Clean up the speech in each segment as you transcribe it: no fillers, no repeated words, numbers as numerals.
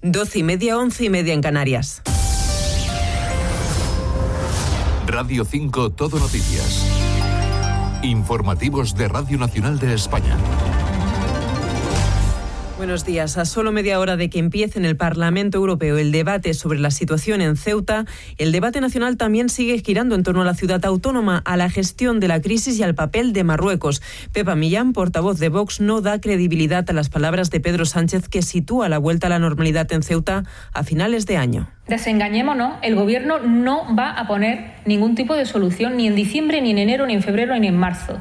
12:30, 11:30 en Canarias. Radio 5 Todo Noticias. Informativos de Radio Nacional de España. Buenos días. A solo media hora de que empiece en el Parlamento Europeo el debate sobre la situación en Ceuta, el debate nacional también sigue girando en torno a la ciudad autónoma, a la gestión de la crisis y al papel de Marruecos. Pepa Millán, portavoz de Vox, no da credibilidad a las palabras de Pedro Sánchez, que sitúa la vuelta a la normalidad en Ceuta a finales de año. Desengañémonos, el Gobierno no va a poner ningún tipo de solución ni en diciembre, ni en enero, ni en febrero, ni en marzo.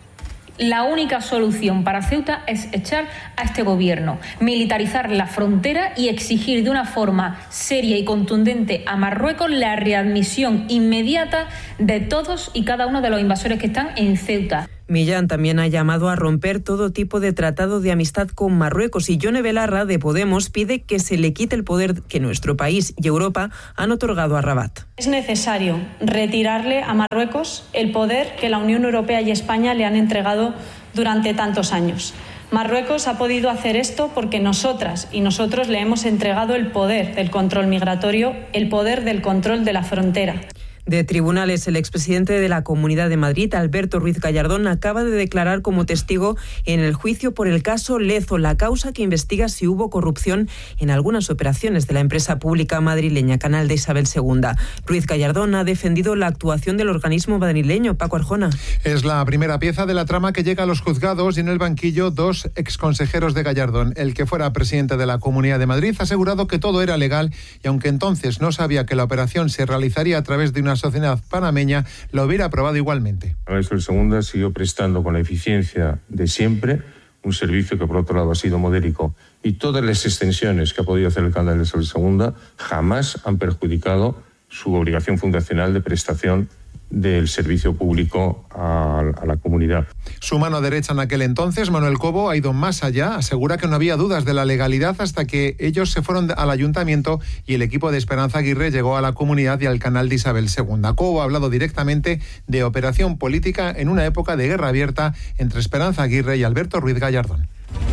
La única solución para Ceuta es echar a este gobierno, militarizar la frontera y exigir de una forma seria y contundente a Marruecos la readmisión inmediata de todos y cada uno de los invasores que están en Ceuta. Millán también ha llamado a romper todo tipo de tratado de amistad con Marruecos, y Yone Belarra, de Podemos, pide que se le quite el poder que nuestro país y Europa han otorgado a Rabat. Es necesario retirarle a Marruecos el poder que la Unión Europea y España le han entregado durante tantos años. Marruecos ha podido hacer esto porque nosotras y nosotros le hemos entregado el poder del control migratorio, el poder del control de la frontera. De tribunales, el expresidente de la Comunidad de Madrid, Alberto Ruiz Gallardón, acaba de declarar como testigo en el juicio por el caso Lezo, la causa que investiga si hubo corrupción en algunas operaciones de la empresa pública madrileña Canal de Isabel II. Ruiz Gallardón ha defendido la actuación del organismo madrileño. Paco Arjona. Es la primera pieza de la trama que llega a los juzgados, y en el banquillo dos exconsejeros de Gallardón. El que fuera presidente de la Comunidad de Madrid ha asegurado que todo era legal, y aunque entonces no sabía que la operación se realizaría a través de una sociedad panameña, lo hubiera aprobado igualmente. Isabel II siguió prestando con la eficiencia de siempre un servicio que por otro lado ha sido modélico, y todas las extensiones que ha podido hacer el Canal de Isabel II jamás han perjudicado su obligación fundacional de prestación del servicio público a la comunidad. Su mano derecha en aquel entonces, Manuel Cobo, ha ido más allá. Asegura que no había dudas de la legalidad hasta que ellos se fueron al ayuntamiento y el equipo de Esperanza Aguirre llegó a la comunidad y al Canal de Isabel II. Cobo ha hablado directamente de operación política en una época de guerra abierta entre Esperanza Aguirre y Alberto Ruiz Gallardón.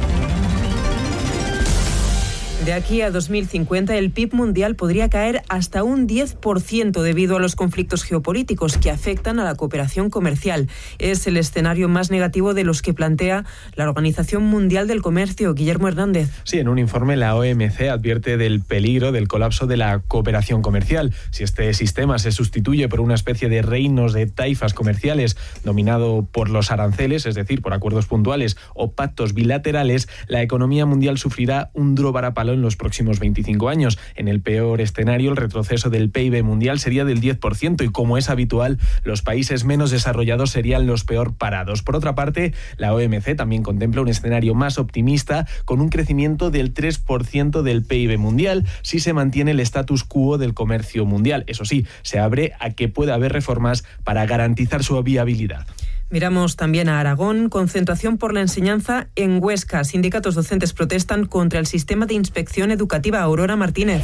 De aquí a 2050, el PIB mundial podría caer hasta un 10% debido a los conflictos geopolíticos que afectan a la cooperación comercial. Es el escenario más negativo de los que plantea la Organización Mundial del Comercio. Guillermo Hernández. Sí, en un informe la OMC advierte del peligro del colapso de la cooperación comercial. Si este sistema se sustituye por una especie de reinos de taifas comerciales dominado por los aranceles, es decir, por acuerdos puntuales o pactos bilaterales, la economía mundial sufrirá un duro varapalo en los próximos 25 años. En el peor escenario, el retroceso del PIB mundial sería del 10% y, como es habitual, los países menos desarrollados serían los peor parados. Por otra parte, la OMC también contempla un escenario más optimista, con un crecimiento del 3% del PIB mundial si se mantiene el status quo del comercio mundial. Eso sí, se abre a que pueda haber reformas para garantizar su viabilidad. Miramos también a Aragón. Concentración por la enseñanza en Huesca. Sindicatos docentes protestan contra el sistema de inspección educativa. Aurora Martínez.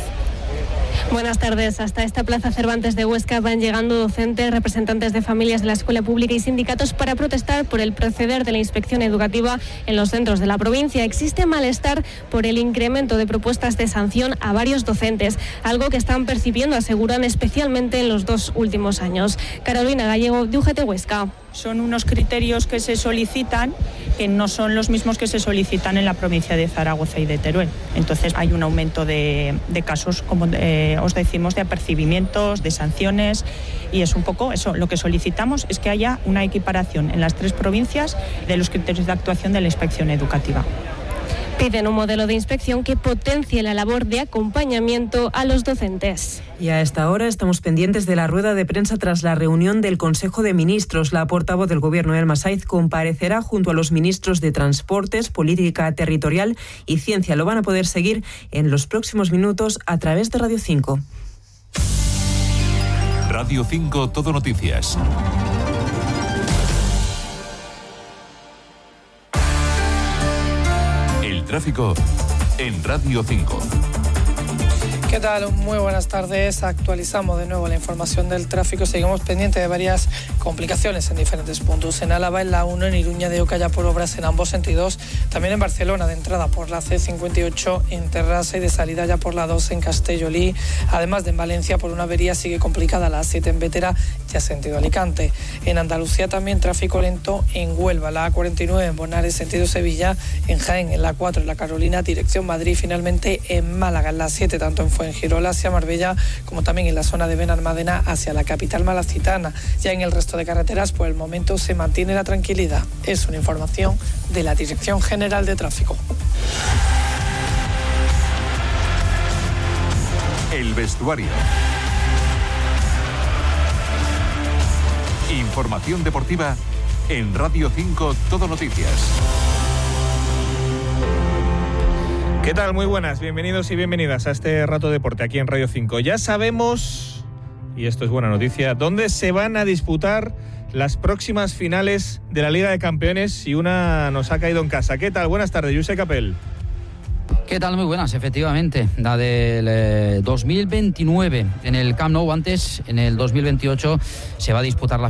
Buenas tardes. Hasta esta Plaza Cervantes de Huesca van llegando docentes, representantes de familias de la escuela pública y sindicatos para protestar por el proceder de la inspección educativa en los centros de la provincia. Existe malestar por el incremento de propuestas de sanción a varios docentes, algo que están percibiendo, aseguran, especialmente en los 2 últimos años. Carolina Gallego, de UGT Huesca. Son unos criterios que se solicitan que no son los mismos que se solicitan en la provincia de Zaragoza y de Teruel. Entonces hay un aumento de casos, como os decimos, de apercibimientos, de sanciones, y es un poco eso. Lo que solicitamos es que haya una equiparación en las 3 provincias de los criterios de actuación de la inspección educativa. Piden un modelo de inspección que potencie la labor de acompañamiento a los docentes. Y a esta hora estamos pendientes de la rueda de prensa tras la reunión del Consejo de Ministros. La portavoz del Gobierno, Elma Saiz, comparecerá junto a los ministros de Transportes, Política Territorial y Ciencia. Lo van a poder seguir en los próximos minutos a través de Radio 5. Radio 5 Todo Noticias. Tráfico en Radio 5. ¿Qué tal? Muy buenas tardes. Actualizamos de nuevo la información del tráfico. Seguimos pendientes de varias complicaciones en diferentes puntos. En Álava, en la 1, en Iruña de Oca, ya por obras en ambos sentidos. También en Barcelona, de entrada por la C58 en Terrassa y de salida ya por la 2 en Castellolí. Además de en Valencia, por una avería sigue complicada la A7 en Bétera, ya sentido Alicante. En Andalucía también tráfico lento en Huelva, la A49 en Bonares, sentido Sevilla, en Jaén, en la 4 en la Carolina, dirección Madrid, finalmente en Málaga, en la 7, tanto en Fuengirola hacia Marbella, como también en la zona de Benalmádena hacia la capital malacitana. Ya en el resto de carreteras, por el momento se mantiene la tranquilidad. Es una información de la Dirección General de Tráfico. El vestuario. Información deportiva en Radio 5 Todo Noticias. ¿Qué tal? Muy buenas, bienvenidos y bienvenidas a este Rato Deporte aquí en Radio 5. Ya sabemos, y esto es buena noticia, dónde se van a disputar las próximas finales de la Liga de Campeones, y una nos ha caído en casa. ¿Qué tal? Buenas tardes, Josep Capel. ¿Qué tal? Muy buenas, efectivamente. La del 2029 en el Camp Nou. Antes, en el 2028, se va a disputar la